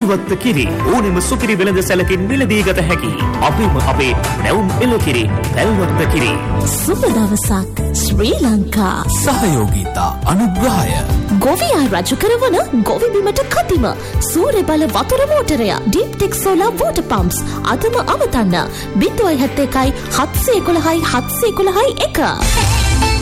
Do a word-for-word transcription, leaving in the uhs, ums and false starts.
බලවත් කිරි ඕනෙම සුපිරි වෙළඳ සැලකින් මිලදී ගත හැකි අපේම අපේ නැවුම් එළකිරි බලවත් කිරි. සුබ දවසක් ශ්‍රී ලංකා. සහයෝගීතා අනුග්‍රහය. ගොවියා රජු කරවන ගොවි බිමට කතිම සූර්ය බල වතුර මෝටරය ඩීප්ටෙක් සෝලාර් වෝටර් පම්ප්ස් අදම අමතන්න. බිඳුවයි හැත්තෑ එකයි හත්සිය එකොළහයි හත්සිය එකොළහයි එක.